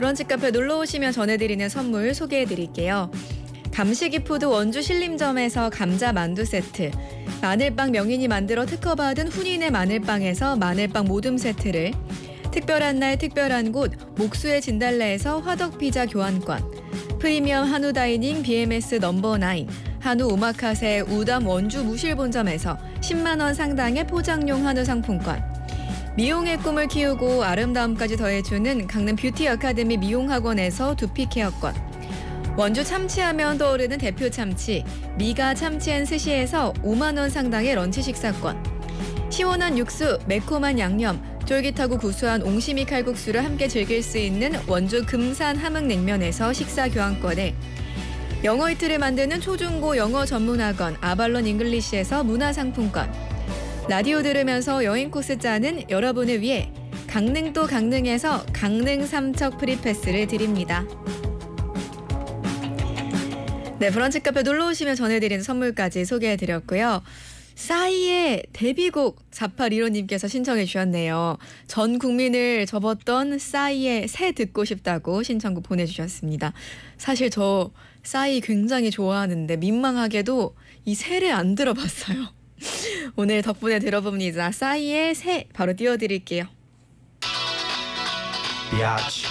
브런치 카페 놀러 오시면 전해드리는 선물 소개해드릴게요. 감시기푸드 원주 신림점에서 감자 만두 세트, 마늘빵 명인이 만들어 특허받은 훈인의 마늘빵에서 마늘빵 모듬 세트를, 특별한 날 특별한 곳 목수의 진달래에서 화덕피자 교환권, 프리미엄 한우 다이닝 BMS 넘버9 한우 오마카세 우담 원주 무실본점에서 10만 원 상당의 포장용 한우 상품권, 미용의 꿈을 키우고 아름다움까지 더해주는 강릉 뷰티 아카데미 미용학원에서 두피 케어권, 원주 참치하면 떠오르는 대표 참치 미가 참치앤스시에서 5만 원 상당의 런치 식사권, 시원한 육수 매콤한 양념 쫄깃하고 구수한 옹심이 칼국수를 함께 즐길 수 있는 원주 금산 함흥냉면에서 식사 교환권에, 영어 이틀을 만드는 초중고 영어 전문학원 아발론 잉글리시에서 문화상품권, 라디오 들으면서 여행 코스 짜는 여러분을 위해 강릉도 강릉에서 강릉 삼척 프리패스를 드립니다. 네, 브런치 카페 놀러 오시면 전해드리는 선물까지 소개해드렸고요. 싸이의 데뷔곡 4815님께서 신청해 주셨네요. 전 국민을 접었던 싸이의 새 듣고 싶다고 신청곡 보내주셨습니다. 사실 저 싸이 굉장히 좋아하는데 민망하게도 이 새를 안 들어봤어요. 오늘 덕분에 들어봅니다. 싸이의 새 바로 띄워드릴게요. 비아치